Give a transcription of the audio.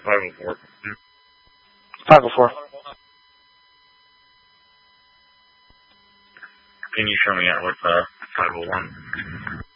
504. 504. Can you show me out with 501?